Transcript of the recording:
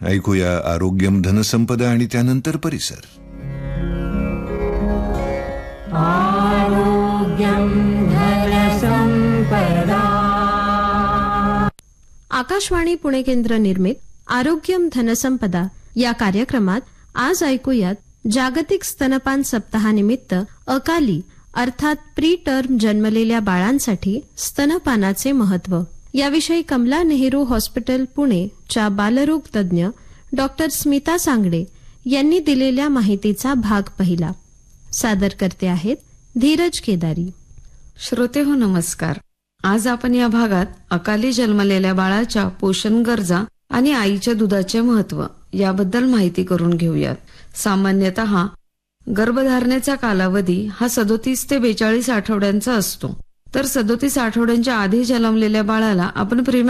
ऐकूया आरोग्यम धनसंपदा आणि त्यानंतर परिसर. आरोग्यम धनसंपदा. आकाशवाणी पुणे केंद्र निर्मित आरोग्यम धनसंपदा या कार्यक्रमात आज ऐकूयात जागतिक स्तनपान सप्ताहानिमित्त अकाली अर्थात प्री टर्म जन्मलेल्या बाळांसाठी स्तनपानाचे महत्त्व याविषयी कमला नेहरू हॉस्पिटल पुणे च्या बालरोग तज्ज्ञ डॉक्टर स्मिता सांगडे यांनी दिलेल्या माहितीचा भाग पहिला. सादर करते आहेत धीरज केदारी. श्रोते हो, नमस्कार. आज आपण या भागात अकाली जन्मलेल्या बाळाच्या पोषण गरजा आणि आईच्या दुधाचे महत्त्व याबद्दल माहिती करून घेऊयात. सामान्यतः गर्भधारणेचा कालावधी हा 37 ते 42 आठवड्यांचा असतो. तर 37 आठवड्यांच्या आधी जन्मलेल्या बाळाला आपण